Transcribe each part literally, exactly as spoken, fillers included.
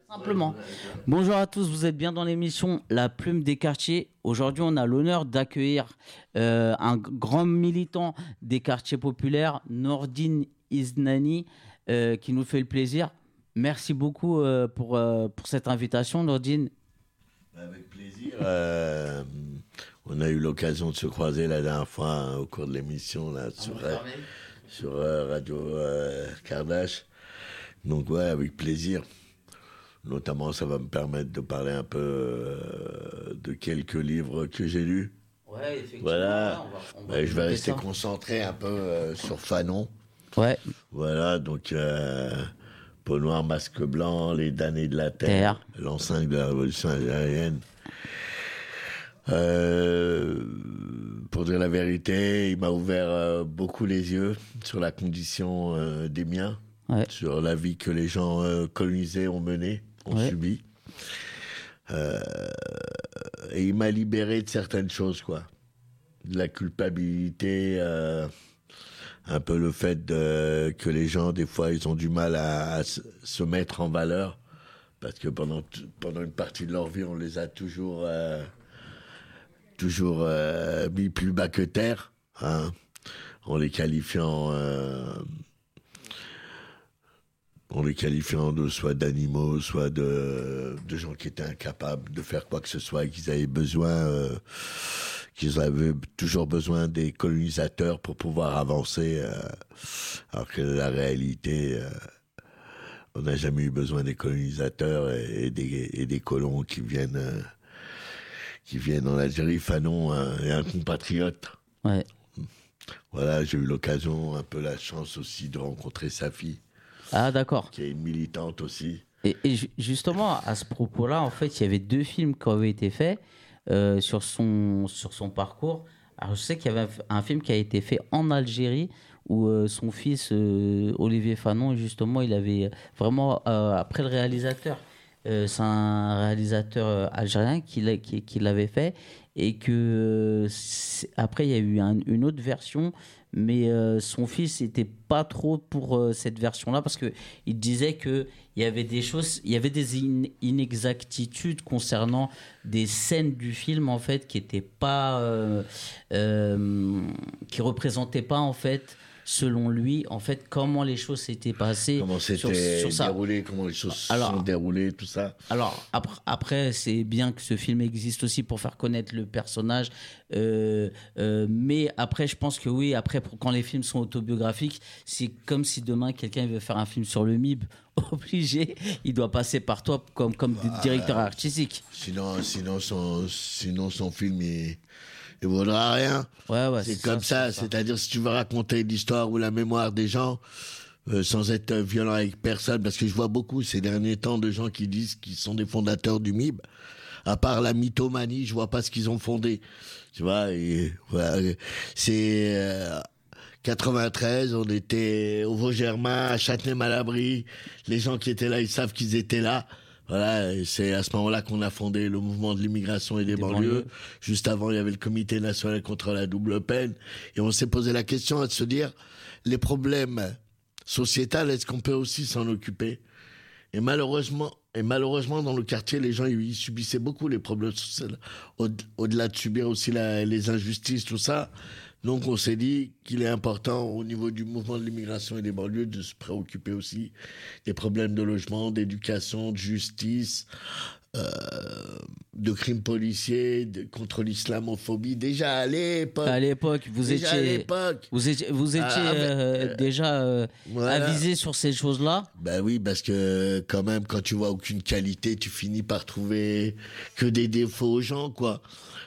Simplement. Bonjour à tous, vous êtes bien dans l'émission La Plume des Quartiers. Aujourd'hui, on a l'honneur d'accueillir euh, un grand militant des quartiers populaires, Nordine Iznani, euh, qui nous fait le plaisir. Merci beaucoup euh, pour, euh, pour cette invitation, Nordine. Avec plaisir. Euh, on a eu l'occasion de se croiser la dernière fois hein, au cours de l'émission là, sur, euh, sur euh, Radio euh, Kardash. Donc ouais, avec plaisir. Notamment, ça va me permettre de parler un peu euh, de quelques livres que j'ai lus. Ouais, effectivement. Voilà. Ouais, on va, on va Ouais, je vais rester ça. concentré un peu euh, sur Fanon. Ouais. Voilà, donc euh, Peau noire, masque blanc, Les damnés de la terre, Terre. l'enceinte de la révolution algérienne. Euh, pour dire la vérité, il m'a ouvert euh, beaucoup les yeux sur la condition euh, des miens, Ouais. sur la vie que les gens euh, colonisés ont menée, ont Ouais. subi. Euh, et il m'a libéré de certaines choses, quoi. De la culpabilité, euh, un peu le fait de, que les gens, des fois, ils ont du mal à, à se, se mettre en valeur, parce que pendant, pendant une partie de leur vie, on les a toujours... Euh, toujours euh, mis plus bas que terre, hein, en les qualifiant, euh, en les qualifiant de soit d'animaux, soit de, de gens qui étaient incapables de faire quoi que ce soit et qu'ils avaient besoin, euh, qu'ils avaient toujours besoin des colonisateurs pour pouvoir avancer, euh, alors que la réalité, euh, on n'a jamais eu besoin des colonisateurs et, et, des, et des colons qui viennent. Euh, qui viennent en Algérie. Fanon hein, est un compatriote. Ouais. Voilà, j'ai eu l'occasion, un peu la chance aussi de rencontrer sa fille. Ah, d'accord. Qui est une militante aussi. Et, et justement, à ce propos-là, en fait, il y avait deux films qui avaient été faits euh, sur, son, sur son parcours. Alors, je sais qu'il y avait un film qui a été fait en Algérie où euh, son fils, euh, Olivier Fanon, justement, il avait vraiment, euh, après le réalisateur, Euh, c'est un réalisateur euh, algérien qui, l'a, qui, qui l'avait fait et que euh, après il y a eu un, une autre version, mais euh, son fils n'était pas trop pour euh, cette version-là parce que il disait que il y avait des choses, il y avait des in- inexactitudes concernant des scènes du film en fait qui étaient pas, euh, euh, qui représentaient pas en fait. Selon lui, en fait, comment les choses s'étaient passées. Comment c'était sur, sur déroulé, comment les choses se alors, sont déroulées, tout ça. Alors, après, après, c'est bien que ce film existe aussi pour faire connaître le personnage. Euh, euh, mais après, je pense que oui, après, pour, quand les films sont autobiographiques, c'est comme si demain, quelqu'un veut faire un film sur le M I B. Obligé, il doit passer par toi comme, comme bah, directeur artistique. Sinon, sinon, son, sinon son film, il... il vaudra rien. Ouais, ouais, c'est, c'est comme ça, ça, c'est c'est-à-dire si tu veux raconter l'histoire ou la mémoire des gens euh, sans être violent avec personne, parce que je vois beaucoup ces derniers temps de gens qui disent qu'ils sont des fondateurs du M I B. À part la mythomanie, je vois pas ce qu'ils ont fondé. Tu vois, et, ouais, c'est euh, quatre-vingt-treize, on était au Vaud-Germain, à Châtenay-Malabry. Les gens qui étaient là, ils savent qu'ils étaient là. Voilà, et c'est à ce moment-là qu'on a fondé le mouvement de l'immigration et des, des banlieues. banlieues. Juste avant, il y avait le Comité national contre la double peine. Et on s'est posé la question de se dire, les problèmes sociétals, est-ce qu'on peut aussi s'en occuper ? Et malheureusement, et malheureusement, dans le quartier, les gens ils subissaient beaucoup les problèmes sociaux, au- au-delà de subir aussi la, les injustices, tout ça. Donc on s'est dit qu'il est important au niveau du mouvement de l'immigration et des banlieues de se préoccuper aussi des problèmes de logement, d'éducation, de justice, euh, de crimes policiers, de, contre l'islamophobie. Déjà à l'époque. À l'époque, vous déjà étiez, à l'époque, vous étiez, vous étiez ah, mais, euh, déjà euh, voilà. avisé sur ces choses-là. Ben oui, parce que quand même, quand tu vois aucune qualité, tu finis par trouver que des défauts aux gens, quoi.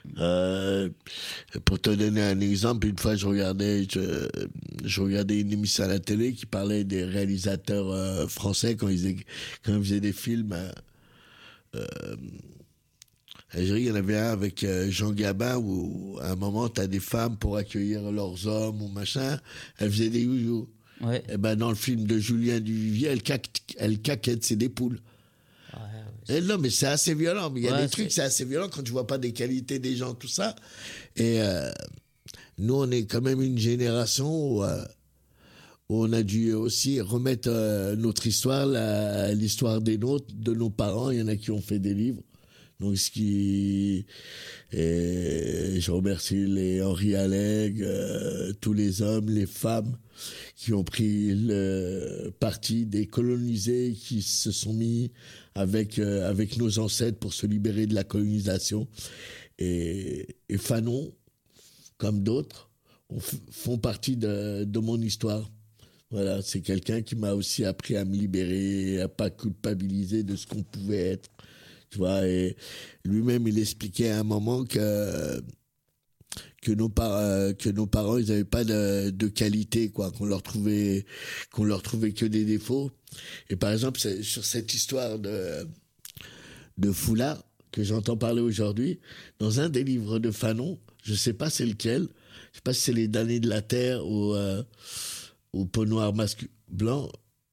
Euh, pour te donner un exemple, une fois je regardais, je, je regardais une émission à la télé qui parlait des réalisateurs euh, français quand ils, quand ils faisaient des films. Euh, Algérie, il y en avait un avec euh, Jean Gabin où à un moment t'as des femmes pour accueillir leurs hommes ou machin, elles faisaient des youyou. Ouais. Et ben dans le film de Julien Duvivier, elle, caque, elle caquette, c'est des poules. Ouais, ouais, Et non, mais c'est assez violent. Mais il y a ouais, des trucs, c'est assez violent quand tu vois pas des qualités des gens, tout ça. Et euh, nous, on est quand même une génération où, euh, on a dû aussi remettre euh, notre histoire, la, l'histoire des nôtres, de nos parents. Il y en a qui ont fait des livres. Donc, ce qui. Et je remercie les Henri Alleg, euh, tous les hommes, les femmes qui ont pris le parti des colonisés, qui se sont mis avec, euh, avec nos ancêtres pour se libérer de la colonisation. Et, et Fanon, comme d'autres, font partie de, de mon histoire. Voilà, c'est quelqu'un qui m'a aussi appris à me libérer, à pas culpabiliser de ce qu'on pouvait être. Tu vois, et lui-même, il expliquait à un moment que que nos parents, que nos parents, ils n'avaient pas de, de qualité, quoi, qu'on leur trouvait, qu'on leur trouvait que des défauts. Et par exemple, c'est, sur cette histoire de de foulard que j'entends parler aujourd'hui, dans un des livres de Fanon, je sais pas c'est lequel, je sais pas si c'est Les damnés de la terre ou euh, ou Peau noire masque blanc,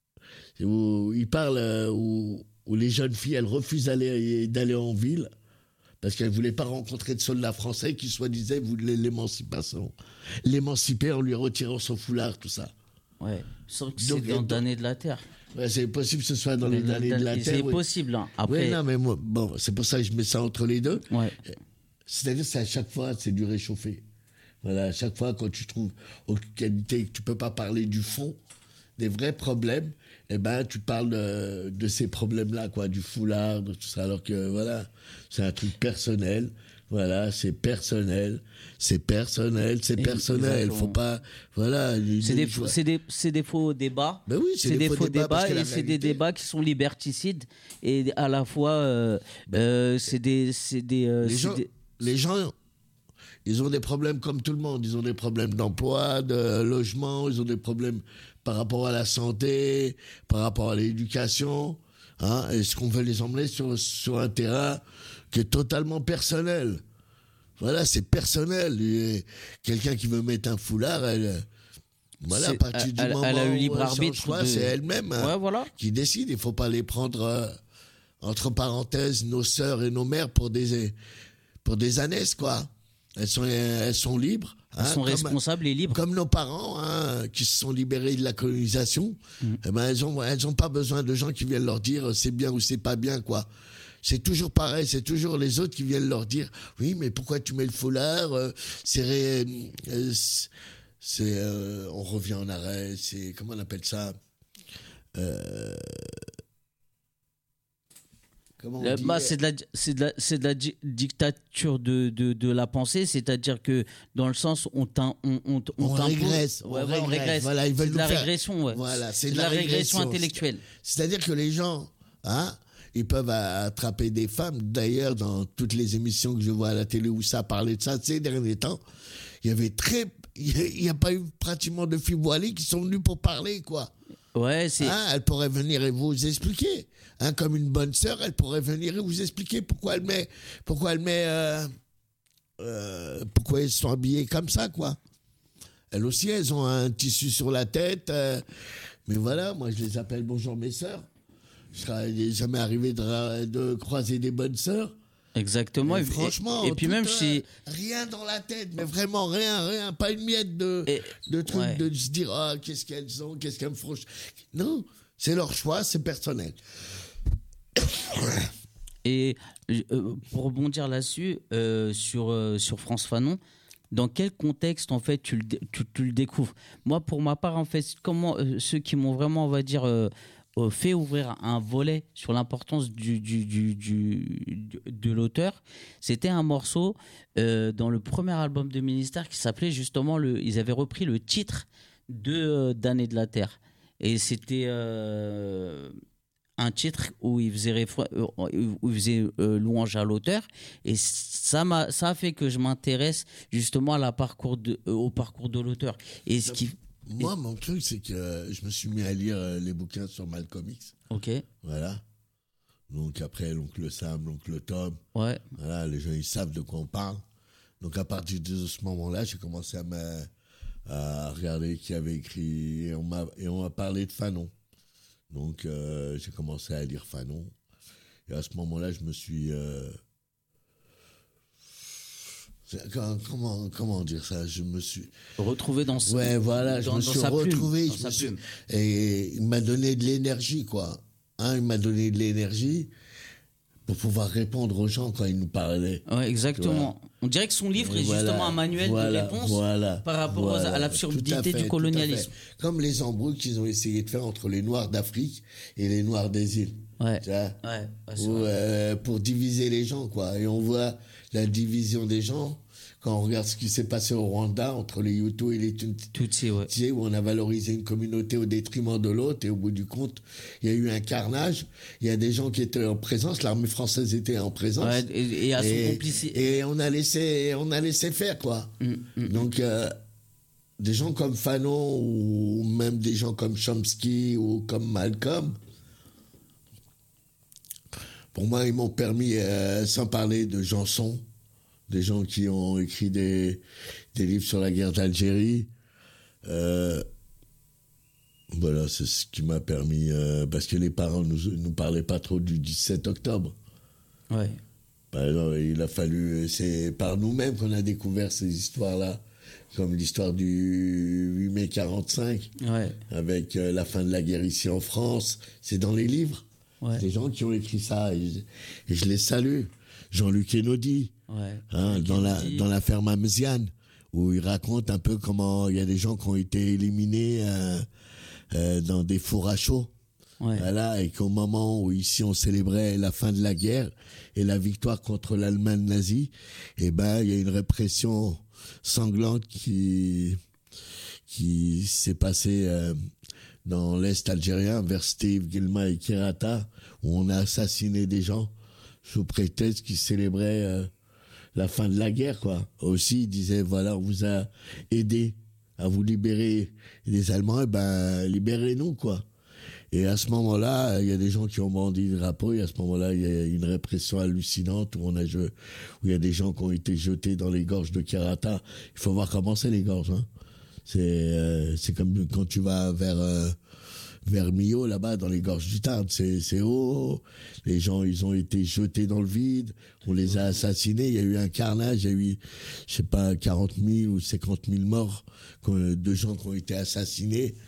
où il parle euh, où où les jeunes filles, elles refusent d'aller, d'aller en ville parce qu'elles ne voulaient pas rencontrer de soldats français qui, soi-disant, voulaient l'émancipation. L'émanciper en lui retirant son foulard, tout ça. Ouais, sauf que c'est dans Damnés de la Terre. Ouais, c'est possible que ce soit dans les Damnés de la Terre. C'est oui. possible. Hein. Après... Oui, non, mais moi, bon, c'est pour ça que je mets ça entre les deux. Ouais. C'est-à-dire que c'est à chaque fois, c'est du réchauffé. Voilà, à chaque fois, quand tu trouves aucune qualité, que tu ne peux pas parler du fond, des vrais problèmes, eh ben, tu parles de, de ces problèmes-là, quoi, du foulard, de tout ça, alors que, voilà, c'est un truc personnel, voilà, c'est personnel, c'est personnel, c'est personnel, exactement. Faut pas, voilà. C'est des, faux, c'est des, c'est des faux débats. Ben oui, c'est, c'est des, des faux, faux débats, débats et c'est des débats qui sont liberticides et à la fois, euh, ben, euh, c'est des, c'est des, euh, les c'est gens, des... les gens, ils ont des problèmes comme tout le monde. Ils ont des problèmes d'emploi, de logement, ils ont des problèmes par rapport à la santé, par rapport à l'éducation. Hein, est-ce qu'on veut les emmener sur, sur un terrain qui est totalement personnel? Voilà, c'est personnel. Et quelqu'un qui veut mettre un foulard, elle, voilà, à partir du elle, moment elle a eu où libre elle arbitre choix, de... c'est elle-même ouais, hein, voilà. qui décide. Il ne faut pas les prendre, euh, entre parenthèses, nos sœurs et nos mères pour des, pour des ânesses, quoi. Elles sont, elles sont libres. Elles hein, sont comme, responsables et libres. Comme nos parents hein, qui se sont libérés de la colonisation. Mmh. Eh ben, elles n'ont elles ont pas besoin de gens qui viennent leur dire c'est bien ou c'est pas bien, quoi. C'est toujours pareil, c'est toujours les autres qui viennent leur dire oui, mais pourquoi tu mets le foulard euh, C'est. Euh, c'est euh, on revient en arrêt, c'est. Comment on appelle ça euh, Le, bah, c'est de la, c'est de la, c'est de la di- dictature de, de, de la pensée, c'est-à-dire que dans le sens on t'in, on, on, on, on régresse, ouais, on ouais, on régresse. Voilà, ils veulent c'est de la faire... régression, ouais. Voilà, c'est, c'est de la, la régression, régression intellectuelle. C'est-à-dire que les gens, hein, ils peuvent attraper des femmes. D'ailleurs, dans toutes les émissions que je vois à la télé où ça parlait de ça ces derniers temps, il y avait très, il n'y a pas eu pratiquement de filles voilées qui sont venues pour parler, quoi. Ouais, c'est. Hein, elle pourrait venir et vous expliquer. Hein, comme une bonne sœur, elle pourrait venir et vous expliquer pourquoi elle met, pourquoi elle met, euh, euh, pourquoi elles sont habillées comme ça, quoi. Elles aussi, elles ont un tissu sur la tête. Euh, mais voilà, moi, je les appelle bonjour mes sœurs. Je n'ai jamais arrivé de, de croiser des bonnes sœurs. Exactement. Et franchement, et, et puis même euh, chez... rien dans la tête, mais vraiment rien, rien, pas une miette de, et, de trucs ouais. de se dire ah, qu'est-ce qu'elles ont, qu'est-ce qu'elles me font. Non, c'est leur choix, c'est personnel. Et euh, pour rebondir là-dessus, euh, sur, euh, sur France Fanon, dans quel contexte en fait tu le, tu, tu le découvres? Moi, pour ma part, en fait, comment euh, ceux qui m'ont vraiment, on va dire, euh, fait ouvrir un volet sur l'importance du, du, du, du, de l'auteur, c'était un morceau euh, dans le premier album de Ministère qui s'appelait justement, le, ils avaient repris le titre de euh, Damnés de la Terre. Et c'était euh, un titre où il faisait, réfr- où il faisait euh, louange à l'auteur. Et ça, m'a, ça a fait que je m'intéresse justement à la parcours de, euh, au parcours de l'auteur. Et ce qui... Moi, mon truc, c'est que je me suis mis à lire les bouquins sur Malcolm X. Ok. Voilà. Donc après, l'oncle Sam, l'oncle Tom. Ouais. Voilà, les gens, ils savent de quoi on parle. Donc à partir de ce moment-là, j'ai commencé à, me, à regarder qui avait écrit. Et on m'a, et on m'a parlé de Fanon. Donc euh, j'ai commencé à lire Fanon. Et à ce moment-là, je me suis... Euh, Comment, comment dire ça? Je me suis retrouvé dans ce, ouais voilà, dans, je me suis retrouvé, je me suis... et il m'a donné de l'énergie quoi. Hein, il m'a donné de l'énergie pour pouvoir répondre aux gens quand ils nous parlaient. Ouais, exactement. On dirait que son livre et est voilà, justement un manuel voilà, de réponse voilà, par rapport voilà, à l'absurdité du colonialisme. Comme les embrouilles qu'ils ont essayé de faire entre les Noirs d'Afrique et les Noirs des îles. Ouais. Tu vois, ouais, où, euh, pour diviser les gens, quoi. Et on voit la division des gens quand on regarde ce qui s'est passé au Rwanda entre les Hutus et les Tutsis, ouais. Où on a valorisé une communauté au détriment de l'autre, et au bout du compte, il y a eu un carnage. Il y a des gens qui étaient en présence, l'armée française était en présence. Ouais, et, et à son complicité. Et on a laissé, on a laissé faire, quoi. Mm, mm, Donc, euh, des gens comme Fanon, ou même des gens comme Chomsky, ou comme Malcolm, pour moi, ils m'ont permis, euh, sans parler de Janson, des gens qui ont écrit des, des livres sur la guerre d'Algérie. Euh, voilà, c'est ce qui m'a permis... Euh, parce que les parents ne nous, nous parlaient pas trop du dix-sept octobre. Ouais. Par exemple, il a fallu... C'est par nous-mêmes qu'on a découvert ces histoires-là, comme l'histoire du huit mai quarante-cinq, ouais. avec euh, la fin de la guerre ici en France. C'est dans les livres. Ouais. Des gens qui ont écrit ça, et je, et je les salue. Jean-Luc Enaudi, ouais. hein, dans, la, dans l'affaire Mamziane, où il raconte un peu comment il y a des gens qui ont été éliminés euh, euh, dans des fours à chaud. Ouais. Voilà, et qu'au moment où ici on célébrait la fin de la guerre et la victoire contre l'Allemagne nazie, eh ben il y a une répression sanglante qui qui s'est passée euh, dans l'Est algérien, vers Steve, Guilma et Kirata, où on a assassiné des gens sous prétexte qu'ils célébraient euh, la fin de la guerre, quoi. Aussi, ils disaient, voilà, on vous a aidé à vous libérer des Allemands, et ben, libérez-nous, quoi. Et à ce moment-là, il y a des gens qui ont brandi le drapeau, et à ce moment-là, il y a une répression hallucinante où on a où il y a des gens qui ont été jetés dans les gorges de Kirata. Il faut voir comment c'est les gorges, hein. C'est, euh, c'est comme quand tu vas vers, euh, vers Millau, là-bas, dans les gorges du Tarn. C'est, c'est haut. Les gens, ils ont été jetés dans le vide. On les a assassinés. Il y a eu un carnage. Il y a eu, je sais pas, quarante mille ou cinquante mille morts de gens qui ont été assassinés.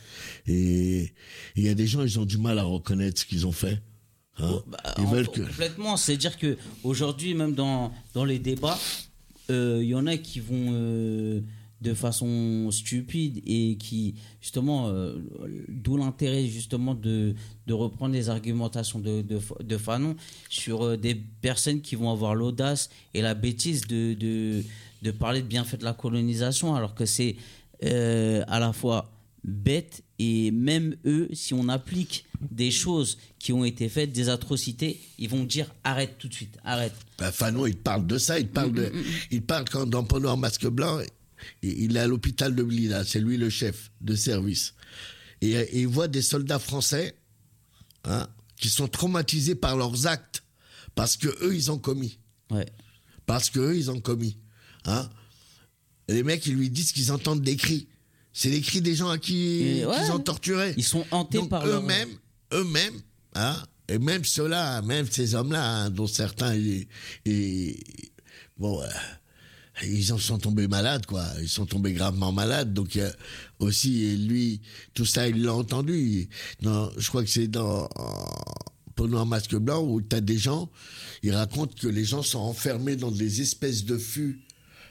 Et il y a des gens, ils ont du mal à reconnaître ce qu'ils ont fait. Hein, oh, bah, ils veulent que... Complètement. C'est-à-dire que aujourd'hui, même dans, dans les débats, il euh, y en a qui vont... Euh, de façon stupide et qui justement euh, d'où l'intérêt justement de, de reprendre les argumentations de, de, de Fanon sur euh, des personnes qui vont avoir l'audace et la bêtise de, de, de parler de bienfaits de la colonisation, alors que c'est euh, à la fois bête, et même eux, si on applique des choses qui ont été faites, des atrocités, ils vont dire arrête tout de suite, arrête. Ben, Fanon, il parle de ça, il parle, de, il parle quand dans Peau noire masque blanc, il est à l'hôpital de Blida, c'est lui le chef de service. Et, et il voit des soldats français, hein, qui sont traumatisés par leurs actes, parce que eux ils ont commis. Ouais. Parce que eux ils ont commis. Hein. Les mecs, ils lui disent qu'ils entendent des cris. C'est les cris des gens à qui ouais, qu'ils ont torturés. Ils sont hantés Donc, par eux-mêmes, leur... eux-mêmes, hein, et même ceux-là, même ces hommes-là, hein, dont certains, et, et, bon. Euh, ils en sont tombés malades, quoi. Ils sont tombés gravement malades. Donc, euh, aussi, lui, tout ça, il l'a entendu. Non, je crois que c'est dans Peau noire masque blanc où t'as des gens, ils racontent que les gens sont enfermés dans des espèces de fûts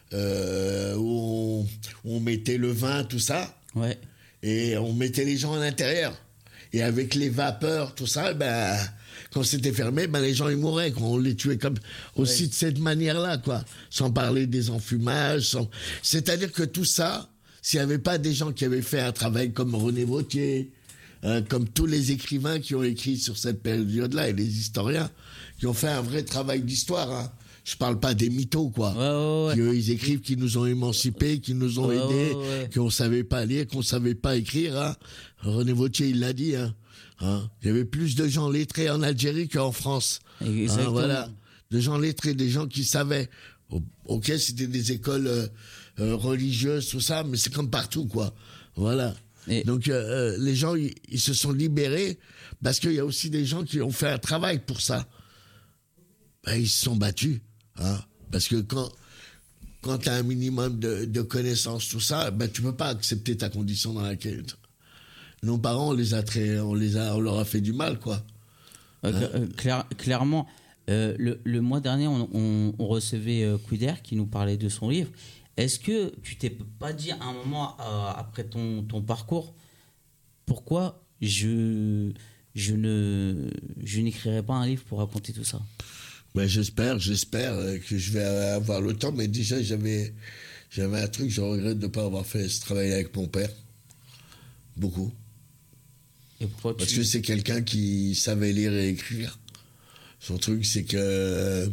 euh, où, on, où on mettait le vin, tout ça. Ouais. Et on mettait les gens à l'intérieur. Et avec les vapeurs, tout ça, ben... Quand c'était fermé, ben les gens ils mouraient, quoi. On les tuait comme aussi ouais. de cette manière-là, quoi. Sans parler des enfumages, sans... c'est-à-dire que tout ça, s'il n'y avait pas des gens qui avaient fait un travail comme René Vauthier, hein, comme tous les écrivains qui ont écrit sur cette période-là et les historiens qui ont fait un vrai travail d'histoire, hein. Je parle pas des mythos, quoi. Ouais, ouais, ouais. Qui, eux, ils écrivent, qui nous ont émancipés, qui nous ont ouais, aidés, ouais, ouais. qu'on savait pas lire, qu'on savait pas écrire, hein. René Vauthier, il l'a dit, hein. Hein, il y avait plus de gens lettrés en Algérie qu'en France. Hein, voilà, de gens lettrés, des gens qui savaient. Ok, c'était des écoles euh, euh, religieuses, tout ça, mais c'est comme partout, quoi. Voilà. Et... Donc euh, les gens, ils, ils se sont libérés parce qu'il y a aussi des gens qui ont fait un travail pour ça. Ben, ils se sont battus, hein, parce que quand quand tu as un minimum de, de connaissances, tout ça, ben, tu peux pas accepter ta condition dans laquelle... Nos parents, on les a très, on les a, on leur a fait du mal, quoi. Euh, hein euh, clair, clairement, euh, le, le mois dernier, on, on, on recevait euh, Quider qui nous parlait de son livre. Est-ce que tu t'es pas dit à un moment, euh, après ton, ton parcours, pourquoi je, je, ne, je n'écrirai pas un livre pour raconter tout ça? Ben, j'espère, j'espère que je vais avoir le temps, mais déjà, j'avais, j'avais un truc, je regrette de ne pas avoir fait ce travail avec mon père. Beaucoup. Et pourquoi tu... Parce que c'est quelqu'un qui savait lire et écrire. Son truc, c'est que euh,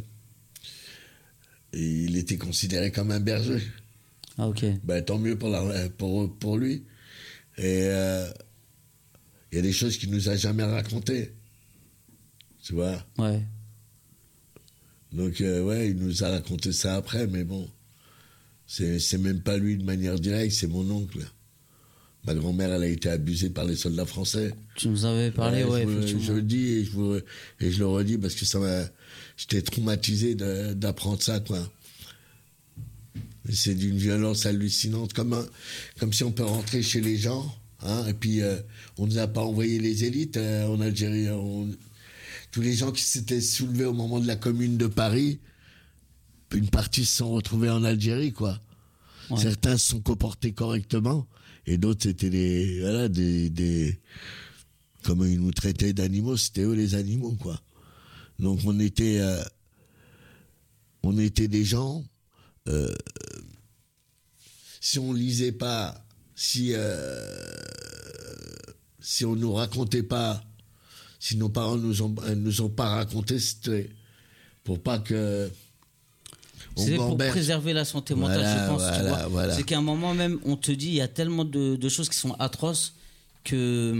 il était considéré comme un berger. Ah, ok. Ben, tant mieux pour, la, pour, pour lui. Et il euh, y a des choses qu'il nous a jamais racontées. Tu vois? Ouais. Donc, euh, ouais, il nous a raconté ça après, mais bon. C'est, c'est même pas lui de manière directe, c'est mon oncle. Ma grand-mère, elle a été abusée par les soldats français. Tu nous avais parlé, ouais, ouais je, effectivement. Je le dis et je, vous, et je le redis parce que ça m'a... J'étais traumatisé de, d'apprendre ça, quoi. Et c'est d'une violence hallucinante. Comme, un, comme si on peut rentrer chez les gens, hein, et puis euh, on nous a pas envoyé les élites euh, en Algérie. On, tous les gens qui s'étaient soulevés au moment de la Commune de Paris, une partie se sont retrouvés en Algérie, quoi. Ouais. Certains se sont comportés correctement. Et d'autres, c'était des, voilà, des, des, comme ils nous traitaient d'animaux, c'était eux les animaux, quoi. Donc on était, euh, on était des gens, euh, si on lisait pas, si, euh, si on nous racontait pas, si nos parents nous ont, nous ont pas raconté, c'était pour pas que... C'est pour préserver la santé mentale, voilà, je pense. Voilà, tu vois. Voilà. C'est qu'à un moment même, on te dit, il y a tellement de, de choses qui sont atroces que